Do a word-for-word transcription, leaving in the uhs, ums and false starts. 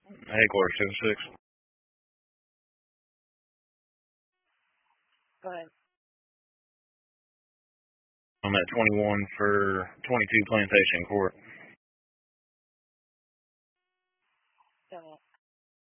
Headquarters two six. Go ahead. I'm at twenty-one for twenty-two Plantation Court.